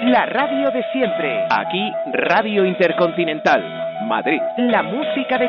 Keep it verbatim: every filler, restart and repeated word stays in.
La radio de siempre. Aquí, Radio Intercontinental, Madrid. La música de